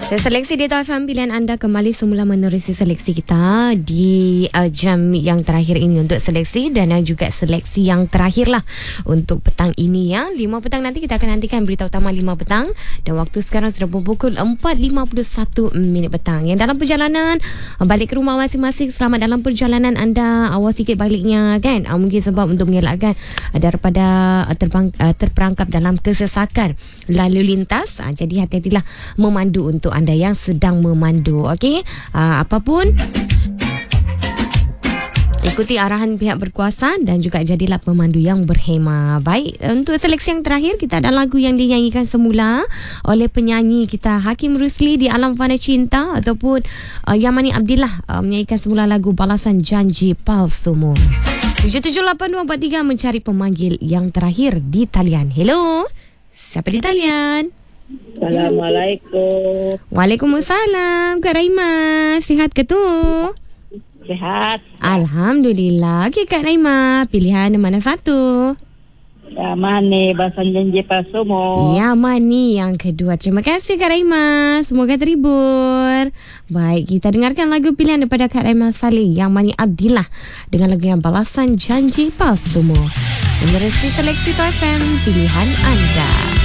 Seleksi Data FM pilihan anda kembali semula menerusi seleksi kita di jam yang terakhir ini untuk seleksi dan juga seleksi yang terakhir lah untuk petang ini ya. 5 petang nanti kita akan nantikan berita utama 5 petang dan waktu sekarang sudah pukul 4.51 minit petang. Yang dalam perjalanan balik ke rumah masing-masing, selamat dalam perjalanan anda. Awas sikit baliknya kan, mungkin sebab untuk mengelakkan daripada terperangkap dalam kesesakan lalu lintas. Jadi hati-hatilah memandu untuk anda yang sedang memandu. Okey, apapun ikuti arahan pihak berkuasa dan juga jadilah pemandu yang berhemah. Baik, untuk seleksi yang terakhir kita ada lagu yang dinyanyikan semula oleh penyanyi kita Hakim Rusli di Alam Fana Cinta ataupun Yamani Abdillah menyanyikan semula lagu Balasan Janji Palsumu. 778243 mencari pemanggil yang terakhir di talian. Hello, siapa di talian? Assalamualaikum. Waalaikumsalam. Kak Raima, sihat ke tu? Sihat. Alhamdulillah. Okey Kak Raima, pilihan mana satu? Yamani Balasan Janji Palsumu. Yamani yang kedua. Terima kasih Kak Raima. Semoga terhibur. Baik, kita dengarkan lagu pilihan daripada Kak Raima Saleh, Yamani Abdillah dengan lagu yang Balasan Janji Palsumu. Menerusi seleksi FM pilihan anda.